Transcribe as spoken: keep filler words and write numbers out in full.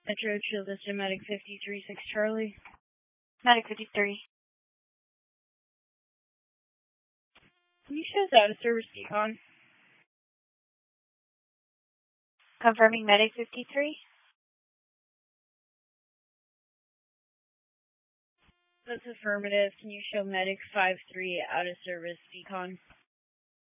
Metro Shield System, Medic fifty-three six Charlie. Medic fifty-three. Can you show us out of service decon? Confirming Medic fifty-three. That's affirmative. Can you show Medic five three out of service decon?